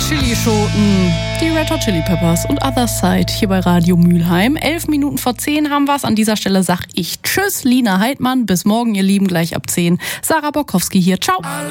Chilischoten, die Red Hot Chili Peppers und Other Side hier bei Radio Mülheim. 11 Minuten vor 10 haben wir's. An dieser Stelle sag ich Tschüss, Lina Heidmann. Bis morgen, ihr Lieben, gleich ab 10. Sarah Borkowski hier. Ciao.